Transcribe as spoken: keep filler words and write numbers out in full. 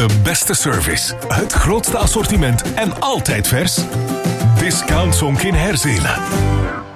De beste service, het grootste assortiment en altijd vers. Discount Zonk in Herzelen.